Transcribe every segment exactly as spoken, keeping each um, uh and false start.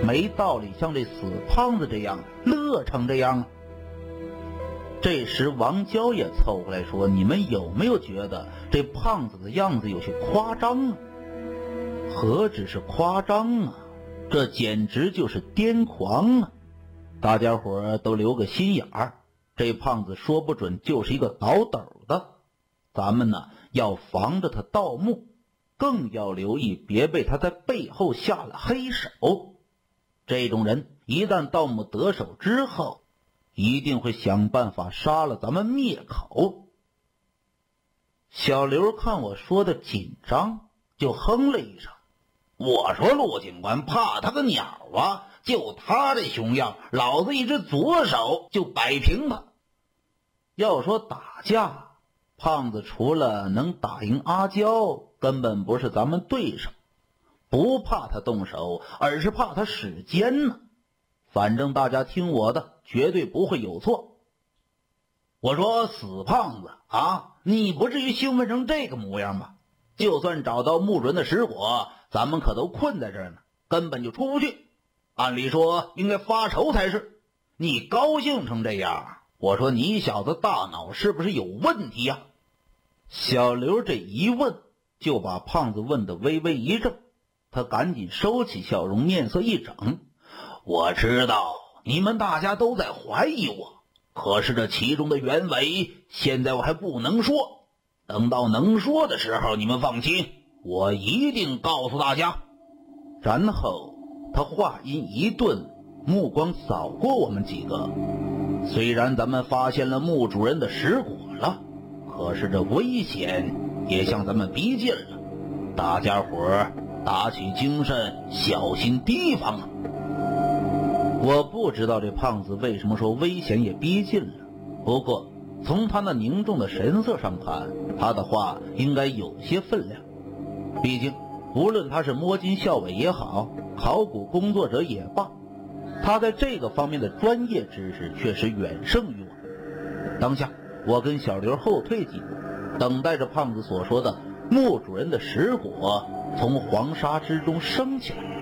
没道理像这死胖子这样乐成这样啊。这时王娇也凑过来说，你们有没有觉得这胖子的样子有些夸张啊？何止是夸张啊，这简直就是癫狂啊！大家伙都留个心眼儿，这胖子说不准就是一个倒斗的，咱们呢要防着他盗墓，更要留意别被他在背后下了黑手。这种人一旦盗墓得手之后，一定会想办法杀了咱们灭口。小刘看我说的紧张，就哼了一声，我说陆警官怕他个鸟啊，就他这熊样，老子一只左手就摆平他。要说打架，胖子除了能打赢阿娇，根本不是咱们对手。不怕他动手，而是怕他使奸呢。反正大家听我的，绝对不会有错。我说死胖子啊，你不至于兴奋成这个模样吧？就算找到墓主人的尸火，咱们可都困在这儿呢，根本就出不去。按理说应该发愁才是，你高兴成这样，我说你小子大脑是不是有问题呀？小刘这一问，就把胖子问得微微一怔，他赶紧收起笑容，面色一整。我知道你们大家都在怀疑我，可是这其中的原委现在我还不能说，等到能说的时候，你们放心，我一定告诉大家。然后他话音一顿，目光扫过我们几个，虽然咱们发现了墓主人的尸骨了，可是这危险也向咱们逼近了，大家伙打起精神，小心提防啊！我不知道这胖子为什么说危险也逼近了，不过从他那凝重的神色上看，他的话应该有些分量。毕竟无论他是摸金校尉也好，考古工作者也罢，他在这个方面的专业知识确实远胜于我。当下我跟小刘后退几步，等待着胖子所说的墓主人的尸火从黄沙之中升起来。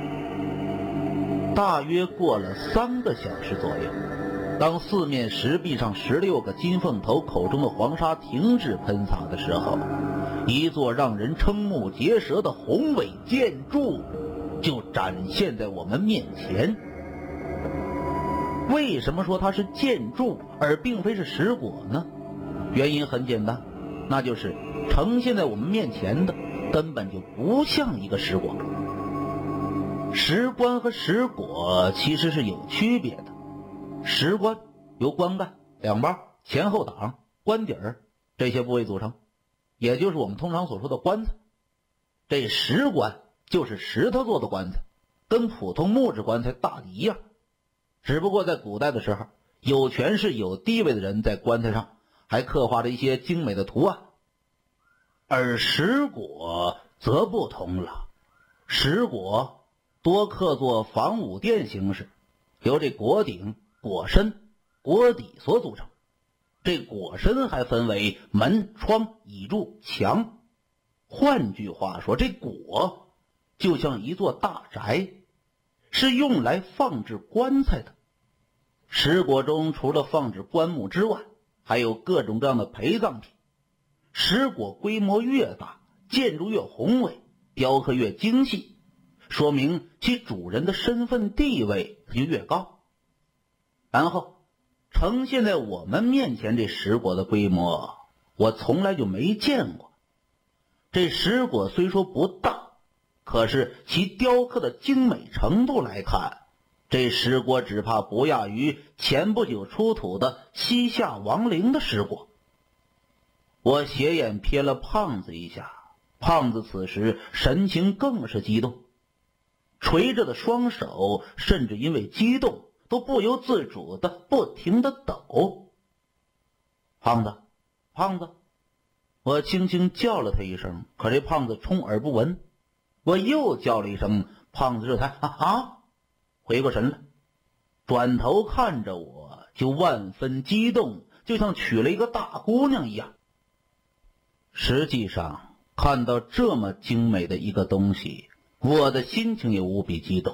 大约过了三个小时左右，当四面石壁上十六个金凤头口中的黄沙停止喷洒的时候，一座让人瞠目结舌的宏伟建筑就展现在我们面前。为什么说它是建筑而并非是石椁呢？原因很简单，那就是呈现在我们面前的根本就不像一个石椁。石棺和石椁其实是有区别的，石棺由棺盖、两帮、前后挡、棺底儿这些部位组成，也就是我们通常所说的棺材。这石棺就是石头做的棺材，跟普通木质棺材大抵一样，只不过在古代的时候，有权势有地位的人在棺材上还刻画着一些精美的图案。而石椁则不同了，石椁多刻作房屋殿形式，由这椁顶、椁身、椁底所组成。这椁身还分为门、窗、倚柱、墙。换句话说，这椁就像一座大宅，是用来放置棺材的。石椁中除了放置棺木之外，还有各种各样的陪葬品。石椁规模越大，建筑越宏伟，雕刻越精细，说明其主人的身份地位就越高。然后呈现在我们面前这石椁的规模，我从来就没见过。这石椁虽说不大，可是其雕刻的精美程度来看，这石椁只怕不亚于前不久出土的西夏王陵的石椁。我斜眼瞥了胖子一下，胖子此时神情更是激动，垂着的双手甚至因为激动都不由自主的不停的抖。胖子，胖子，我轻轻叫了他一声，可这胖子充耳不闻。我又叫了一声，胖子这才啊啊回过神来，转头看着我，就万分激动，就像娶了一个大姑娘一样。实际上看到这么精美的一个东西，我的心情也无比激动。